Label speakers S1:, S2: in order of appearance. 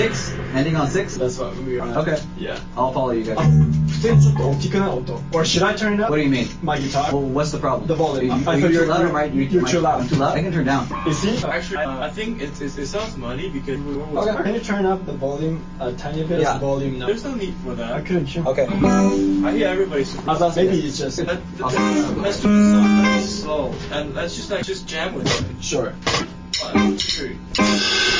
S1: 6? Ending on 6?
S2: That's what we are.
S1: Okay.
S2: Yeah.
S1: I'll follow you guys.
S2: 普通にちょっと大きくない音 Or should I turn it up?
S1: What do you mean?
S2: My guitar.
S1: Well, what's the problem?
S2: The volume.
S1: I
S2: I
S1: you're
S2: thought
S1: too loud, right?
S2: you're too loud.
S1: I'm too loud? I can turn down.
S2: Is he?
S3: Actually, I think it sounds muddy because we were with
S2: Okay. Can you turn up the volume a tiny bit?
S1: Yeah.
S2: The volume now.
S3: There's no need for that.
S2: I couldn't hear.
S1: Okay.
S3: I hear everybody super
S2: Maybe it's just.
S3: Let's do the song nice slow and let's just jam with it.
S2: Sure.
S3: 1, 2.